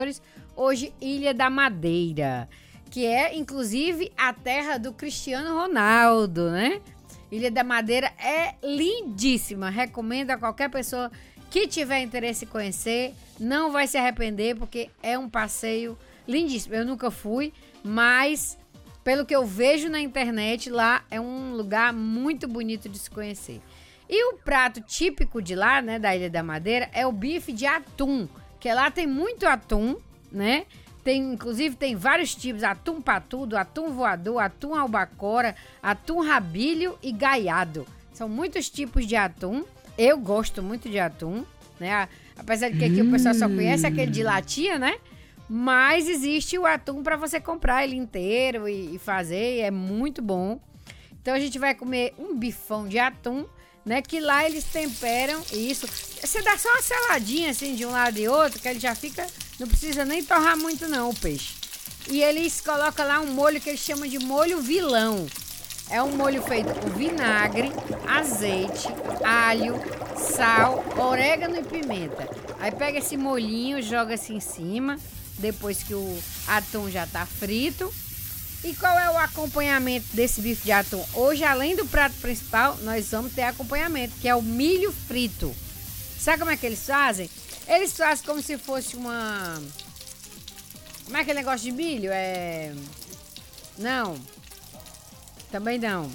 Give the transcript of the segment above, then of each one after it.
Hoje, Ilha da Madeira, que é, inclusive, a terra do Cristiano Ronaldo, né? Ilha da Madeira é lindíssima. Recomendo a qualquer pessoa que tiver interesse em conhecer. Não vai se arrepender, porque é um passeio lindíssimo. Eu nunca fui, mas pelo que eu vejo na internet, lá é um lugar muito bonito de se conhecer. E o prato típico de lá, né, da Ilha da Madeira, é o bife de atum, que lá tem muito atum, né? Inclusive tem vários tipos: atum patudo, atum voador, atum albacora, atum rabilho e gaiado. São muitos tipos de atum. Eu gosto muito de atum, né? Apesar de que aqui o pessoal só conhece aquele de latinha, né? Mas existe o atum para você comprar ele inteiro e fazer, e é muito bom. Então a gente vai comer um bifão de atum, né? Que lá eles temperam isso. Você dá só uma seladinha assim de um lado e outro, que ele já fica... Não precisa nem torrar muito não o peixe. E eles colocam lá um molho que eles chamam de molho vilão. É um molho feito com vinagre, azeite, alho, sal, orégano e pimenta. Aí pega esse molhinho, joga assim em cima, depois que o atum já tá frito. E qual é o acompanhamento desse bife de atum? Hoje, além do prato principal, nós vamos ter acompanhamento, que é o milho frito. Sabe como é que eles fazem? Eles fazem como se fosse uma... Como é aquele negócio de milho? Não. Também não.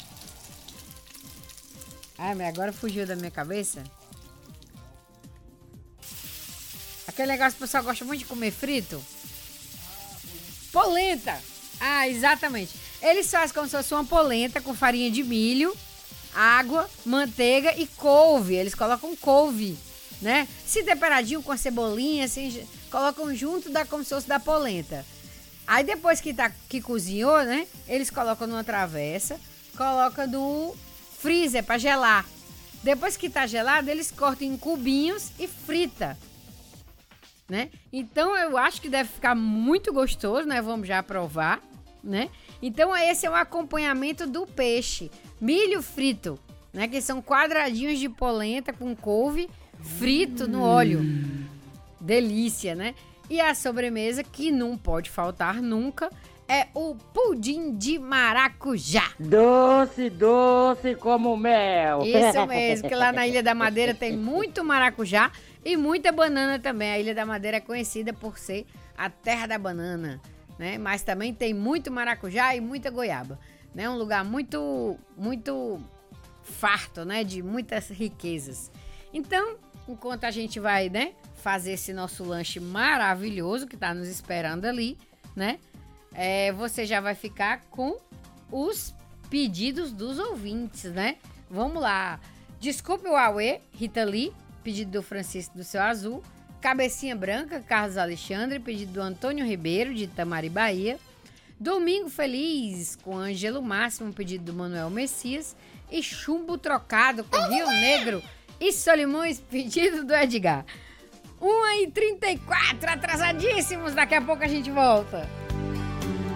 Ai, mas agora fugiu da minha cabeça. Aquele negócio que o pessoal gosta muito de comer frito. Polenta. Ah, exatamente. Eles fazem como se fosse uma polenta com farinha de milho, água, manteiga e couve. Eles colocam couve, né? Se temperadinho com a cebolinha, assim, colocam junto como se fosse da polenta. Aí depois que cozinhou, né? Eles colocam numa travessa, colocam no freezer para gelar. Depois que tá gelado, eles cortam em cubinhos e frita, né? Então eu acho que deve ficar muito gostoso, né? Vamos já provar, né? Então esse é o acompanhamento do peixe, milho frito, né? Que são quadradinhos de polenta com couve frito no óleo. Delícia, né? E a sobremesa que não pode faltar nunca é o pudim de maracujá. Doce, doce como mel. Isso mesmo, que lá na Ilha da Madeira tem muito maracujá e muita banana também. A Ilha da Madeira é conhecida por ser a terra da banana, né? Mas também tem muito maracujá e muita goiaba, né? Um lugar muito, muito farto, né? De muitas riquezas. Então, enquanto a gente vai, né, fazer esse nosso lanche maravilhoso que tá nos esperando ali, né? Você já vai ficar com os pedidos dos ouvintes, né? Vamos lá. Desculpe o Aue, Rita Lee, pedido do Francisco do Céu Azul. Cabecinha Branca, Carlos Alexandre, pedido do Antônio Ribeiro, de Itamari, Bahia. Domingo Feliz, com Ângelo Máximo, pedido do Manuel Messias. E Chumbo Trocado, com Rio Negro e Solimões, pedido do Edgar. 1h34, atrasadíssimos, daqui a pouco a gente volta.